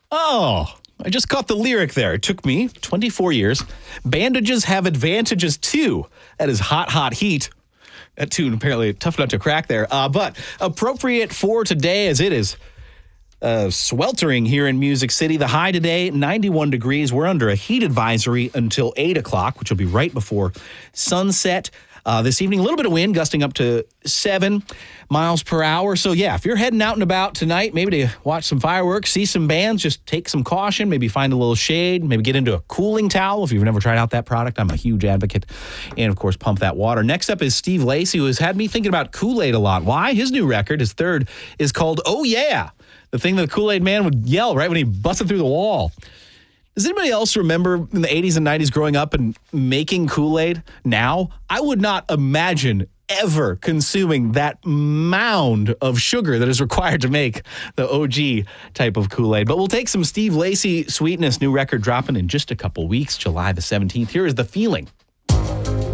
Oh, I just caught the lyric there. It took me 24 years. Bandages have advantages too. That is hot, hot heat. That tune apparently tough nut to crack there. But appropriate for today as it is sweltering here in Music City. The high today, 91 degrees. We're under a heat advisory until 8 o'clock, which will be right before sunset. This evening, a little bit of wind gusting up to 7 miles per hour. So, yeah, if you're heading out and about tonight, maybe to watch some fireworks, see some bands, just take some caution, maybe find a little shade, maybe get into a cooling towel if you've never tried out that product. I'm a huge advocate. And, of course, pump that water. Next up is Steve Lacy, who has had me thinking about Kool-Aid a lot. Why? His new record, his third, is called Oh Yeah, the thing that the Kool-Aid man would yell right when he busted through the wall. Does anybody else remember in the 80s and 90s growing up and making Kool-Aid? Now, I would not imagine ever consuming that mound of sugar that is required to make the OG type of Kool-Aid. But we'll take some Steve Lacy Sweetness, new record dropping in just a couple weeks, July the 17th. Here is The Feeling